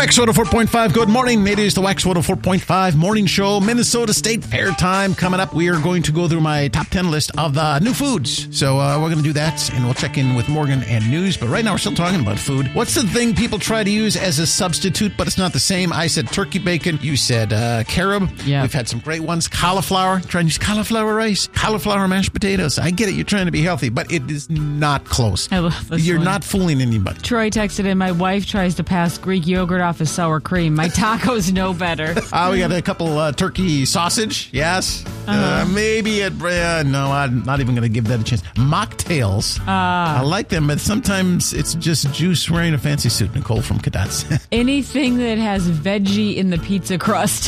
Wax 104.5, good morning. It is the Wax 104.5 morning show. Minnesota State Fair time coming up. We are going to go through my top 10 list of new foods. So we're going to do that, and we'll check in with Morgan and news. But right now, we're still talking about food. What's the thing people try to use as a substitute, but it's not the same? I said turkey bacon. You said carob. Yeah. We've had some great ones. Cauliflower. Trying to use cauliflower rice. Cauliflower mashed potatoes. I get it. You're trying to be healthy, but it is not close. I love this You're one. not fooling anybody. Troy texted in, my wife tries to pass Greek yogurt off as sour cream. My tacos know better. We got a couple turkey sausage. Yes. Maybe no, I'm not even going to give that a chance. Mocktails. I like them, but sometimes it's just juice wearing a fancy suit. Nicole from Cadets. Anything that has veggie in the pizza crust.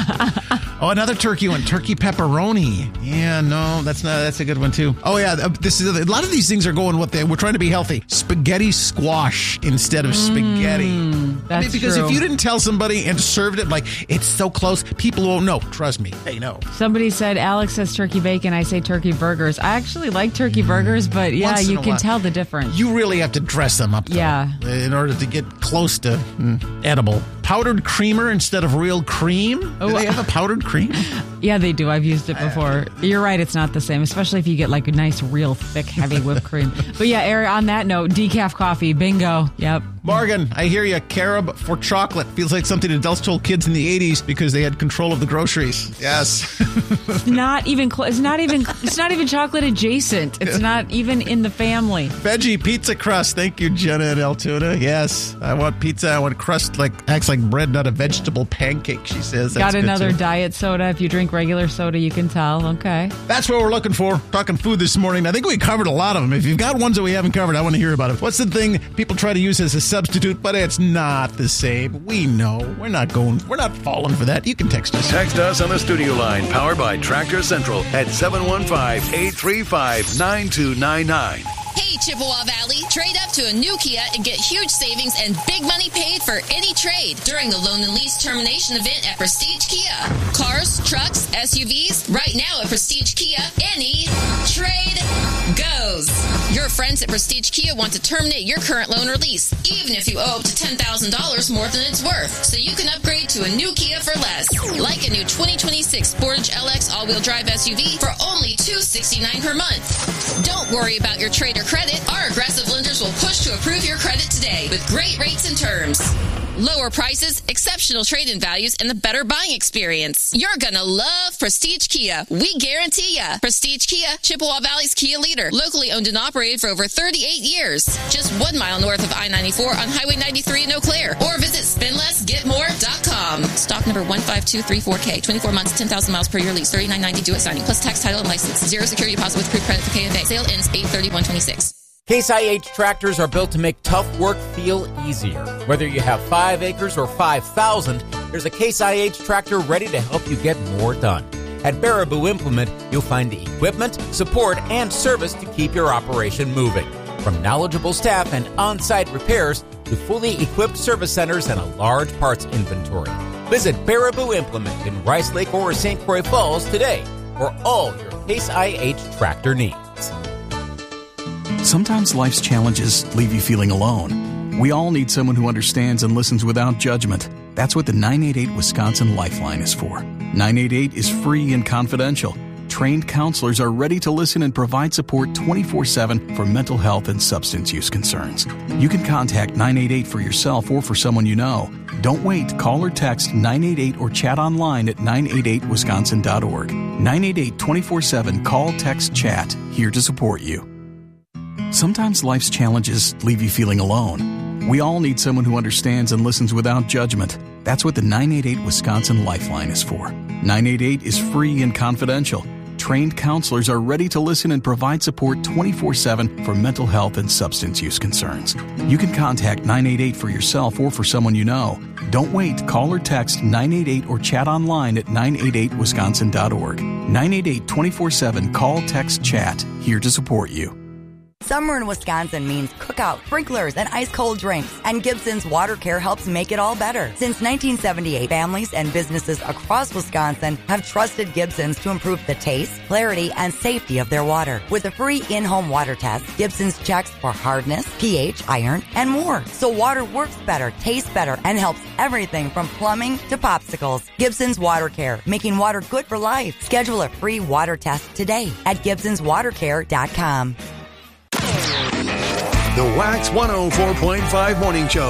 Another turkey one. Turkey pepperoni. Yeah, no, that's a good one too. Oh yeah, this is a lot of these things are going we're trying to be healthy. Spaghetti squash instead of spaghetti. That's because true. if you didn't tell somebody and served it like it's so close, people won't know. Trust me, they know. Somebody said, Alex says turkey bacon. I say turkey burgers. I actually like turkey burgers, but yeah, Once in you a can while. tell the difference. You really have to dress them up, though, Yeah. in order to get close to edible. Powdered creamer instead of real cream? Do they have a powdered cream? Yeah, they do. I've used it before. You're right. It's not the same, especially if you get like a nice, real thick, heavy whipped cream. But yeah, Eric, on that note, decaf coffee. Bingo. Yep. Morgan, I hear you. Carob for chocolate. Feels like something adults told kids in the 80s because they had control of the groceries. Yes. It's not even it's not even chocolate adjacent. It's not even in the family. Veggie pizza crust. Thank you, Jenna and Altoona. Yes. I want pizza. I want crust acts like bread, not a vegetable pancake, she says. That's Got another good, too. diet soda. If you drink regular soda, you can tell. Okay. That's what we're looking for. Talking food this morning. I think we covered a lot of them. If you've got ones that we haven't covered, I want to hear about it. What's the thing people try to use as a substitute, but it's not the same? We know. We're not falling for that. You can text us. Text us on the studio line, powered by Tractor Central at 715-835-9299. Hey, Chippewa Valley, trade up to a new Kia and get huge savings and big money paid for any trade during the loan and lease termination event at Prestige Kia. Cars, trucks, SUVs, right now at Prestige Kia, any trade goes. Your friends at Prestige Kia want to terminate your current loan or lease, even if you owe up to $10,000 more than it's worth, so you can upgrade to a new Kia for less. Like a new 2026 Sportage LX all-wheel drive SUV for only $269 per month. Don't worry about your trade or credit. Our aggressive lenders will push to approve your credit today with great rates and terms. Lower prices, exceptional trade-in values, and the better buying experience. You're gonna love Prestige Kia. We guarantee ya. Prestige Kia, Chippewa Valley's Kia leader. Locally owned and operated for over 38 years. Just 1 mile north of I-94 on Highway 93 in Eau Claire. Or visit spendlessgetmore.com. Stock number 15234K. 24 months, 10,000 miles per year lease. $39.90 due at signing. Plus tax, title, and license. Zero security deposit with approved credit for KFA. Sale ends 8/31/26. Case IH tractors are built to make tough work feel easier. Whether you have 5 acres or 5,000, there's a Case IH tractor ready to help you get more done. At Baraboo Implement, you'll find the equipment, support, and service to keep your operation moving. From knowledgeable staff and on-site repairs to fully equipped service centers and a large parts inventory. Visit Baraboo Implement in Rice Lake or St. Croix Falls today for all your Case IH tractor needs. Sometimes life's challenges leave you feeling alone. We all need someone who understands and listens without judgment. That's what the 988 Wisconsin Lifeline is for. 988 is free and confidential. Trained counselors are ready to listen and provide support 24/7 for mental health and substance use concerns. You can contact 988 for yourself or for someone you know. Don't wait. Call or text 988 or chat online at 988wisconsin.org. 988 24/7 call, text, chat. Here to support you. Sometimes life's challenges leave you feeling alone. We all need someone who understands and listens without judgment. That's what the 988 Wisconsin Lifeline is for. 988 is free and confidential. Trained counselors are ready to listen and provide support 24/7 for mental health and substance use concerns. You can contact 988 for yourself or for someone you know. Don't wait. Call or text 988 or chat online at 988wisconsin.org. 988 24/7 call, text, chat. Here to support you. Summer in Wisconsin means cookout, sprinklers, and ice-cold drinks. And Gibson's Water Care helps make it all better. Since 1978, families and businesses across Wisconsin have trusted Gibson's to improve the taste, clarity, and safety of their water. With a free in-home water test, Gibson's checks for hardness, pH, iron, and more. So water works better, tastes better, and helps everything from plumbing to popsicles. Gibson's Water Care, making water good for life. Schedule a free water test today at GibsonsWaterCare.com. The Wax 104.5 Morning Show.